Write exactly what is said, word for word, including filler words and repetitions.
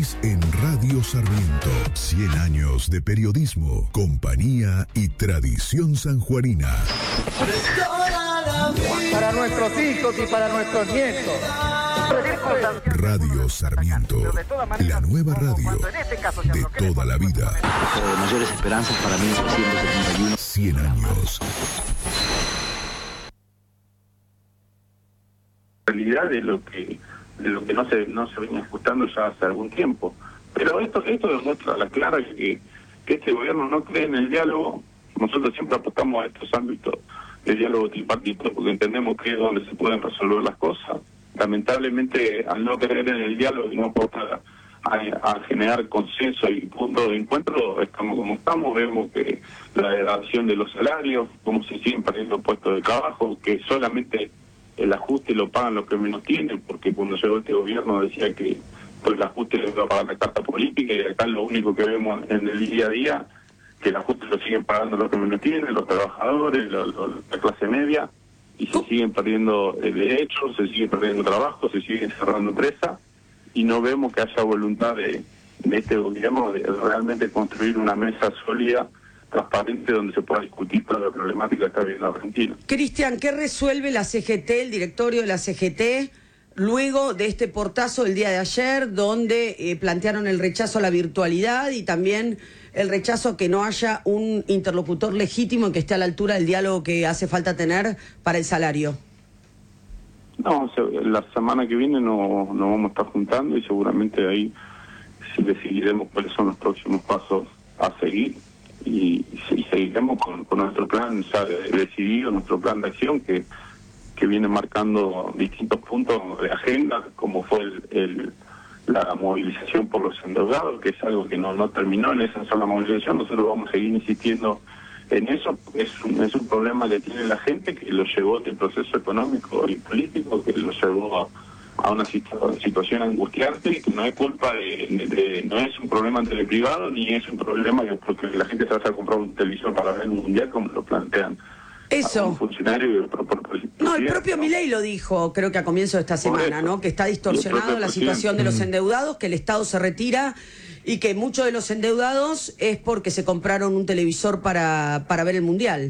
Seguís en Radio Sarmiento. cien años de periodismo, compañía y tradición sanjuanina. Para nuestros hijos y para nuestros nietos. Radio Sarmiento, la nueva radio de toda la vida. De mayores esperanzas para mil novecientos setenta y uno. cien años. La realidad de lo que de lo que no se no se viene ajustando ya hace algún tiempo. Pero esto esto demuestra a la clara que, que este gobierno no cree en el diálogo. Nosotros siempre apostamos a estos ámbitos de diálogo tripartito porque entendemos que es donde se pueden resolver las cosas. Lamentablemente, al no creer en el diálogo y no apostar a, a generar consenso y puntos de encuentro, estamos como estamos. Vemos que la degradación de los salarios, cómo se siguen perdiendo puestos de trabajo, que solamente el ajuste lo pagan los que menos tienen, porque cuando llegó este gobierno decía que pues, el ajuste lo iba a pagar la carta política, y acá lo único que vemos en el día a día, que el ajuste lo siguen pagando los que menos tienen, los trabajadores, los, los, la clase media, y se siguen perdiendo derechos, se siguen perdiendo trabajo, se siguen cerrando empresas, y no vemos que haya voluntad de, de este gobierno de realmente construir una mesa sólida, transparente, donde se pueda discutir toda la problemática que está viviendo Argentina. Cristian, ¿qué resuelve la C G T, el directorio de la C G T, luego de este portazo del día de ayer, donde eh, plantearon el rechazo a la virtualidad y también el rechazo a que no haya un interlocutor legítimo que esté a la altura del diálogo que hace falta tener para el salario? No, la semana que viene nos no vamos a estar juntando y seguramente ahí sí decidiremos cuáles son los próximos pasos a seguir. Y, y seguiremos con, con nuestro plan ya decidido, nuestro plan de acción que, que viene marcando distintos puntos de agenda, como fue el, el, la movilización por los endeudados, que es algo que no, no terminó en esa sola movilización. Nosotros vamos a seguir insistiendo en eso, porque es un, es un problema que tiene la gente, que lo llevó este proceso económico y político, que lo llevó a a una situación angustiante, y que no es culpa de, de, de no es un problema entre el privado, ni es un problema que porque la gente se va a comprar un televisor para ver un mundial, como lo plantean eso un funcionario. Por, por, por, no, el propio ¿no? Milei lo dijo, creo que a comienzo de esta semana, eso, ¿no? Que está distorsionado la situación de los endeudados, que el Estado se retira y que muchos de los endeudados es porque se compraron un televisor para, para ver el mundial.